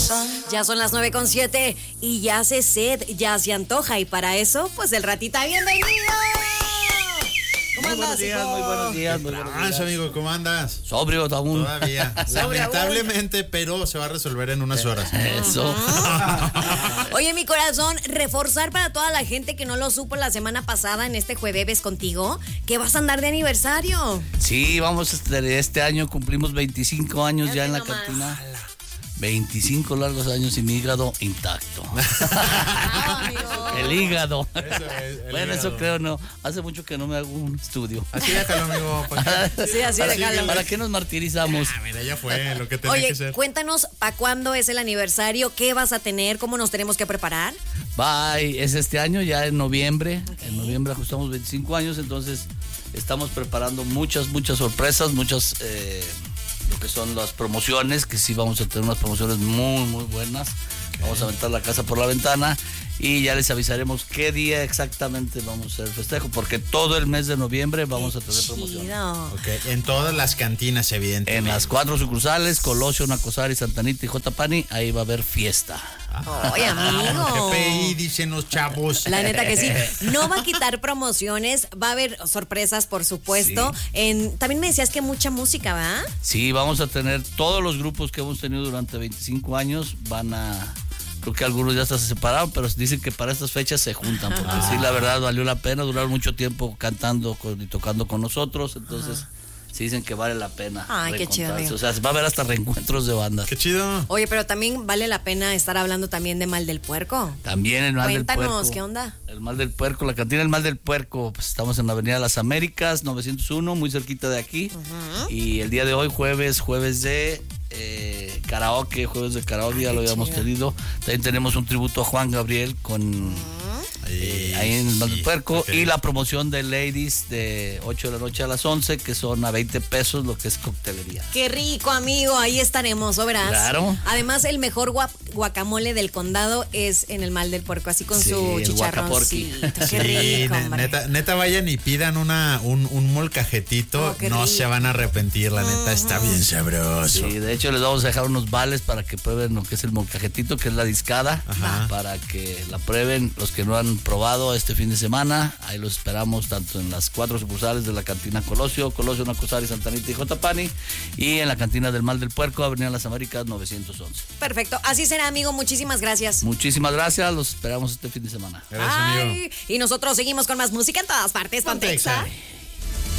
Ya son las 9:07 y ya hace sed, ya se antoja. Y para eso, pues el ratita, ¡bienvenido! ¿Cómo andas, hijo? Muy buenos días, muy buenos días. Amigo, ¿cómo andas? Sobrio aún. Todavía. Lamentablemente, pero se va a resolver en unas horas. Eso. Oye, mi corazón, reforzar para toda la gente que no lo supo la semana pasada en este jueves contigo, que vas a andar de aniversario. Sí, vamos, este año cumplimos 25 años ya en la nomás. cantina. 25 largos años y mi hígado intacto. El hígado. Bueno, eso creo, no. Hace mucho que no me hago un estudio. Así déjalo, amigo. Sí, así déjalo. ¿Para qué nos martirizamos? Mira, ya fue lo que tenía Oye, que ser. cuéntanos para cuándo es el aniversario, qué vas a tener, cómo nos tenemos que preparar. Bye, es este año, ya en noviembre. Okay. En noviembre ajustamos 25 años, entonces estamos preparando muchas sorpresas, lo que son las promociones, que sí vamos a tener unas promociones muy buenas. Okay. Vamos a aventar la casa por la ventana y ya les avisaremos qué día exactamente vamos a hacer el festejo, porque todo el mes de noviembre vamos a tener promociones. Okay. En todas las cantinas, evidentemente. En las 4 sucursales, Colosio, Nacosari, Santa Anita y Jotapani, ahí va a haber fiesta. Oye, amigo. GPI, dicen los chavos. La neta que sí. No va a quitar promociones, va a haber sorpresas, por supuesto. Sí. También me decías que mucha música, ¿va? Sí, vamos a tener todos los grupos que hemos tenido durante 25 años. Creo que algunos ya hasta se separaron, pero dicen que para estas fechas se juntan, porque sí, la verdad, valió la pena durar mucho tiempo cantando y tocando con nosotros, entonces sí dicen que vale la pena. Ay, qué chido, amigo. O sea, va a haber hasta reencuentros de bandas. Qué chido. Oye, pero también vale la pena estar hablando también de Mal del Puerco. También el Mal del Puerco. Cuéntanos, ¿qué onda? El Mal del Puerco, la cantina El Mal del Puerco, pues estamos en la Avenida Las Américas, 901, muy cerquita de aquí. Y el día de hoy, jueves de karaoke, jueves de karaoke, ya lo habíamos tenido. También tenemos un tributo a Juan Gabriel con ahí en el Mal del Puerco. Okay. Y la promoción de Ladies de 8 de la noche a las 11, que son a 20 pesos, lo que es coctelería. Qué rico, amigo, ahí estaremos, ¿o verás? Claro. Además, el mejor guacamole del condado es en el Mal del Puerco, así con su chicharroncito. Qué rico, neta, vayan y pidan un molcajetito, no se van a arrepentir, la neta está bien sabroso. Sí, de hecho les vamos a dejar unos vales para que prueben lo que es el molcajetito, que es la discada, para que la prueben los que no han probado este fin de semana. Ahí los esperamos tanto en las 4 sucursales de la cantina Colosio, Nacosari, Santa Anita y Jotapani, y en la cantina del Mal del Puerco, Avenida Las Américas 911. Perfecto, así será, amigo, muchísimas gracias. Muchísimas gracias, los esperamos este fin de semana. Gracias, amigo. Y nosotros seguimos con más música en todas partes. Ponte Exa.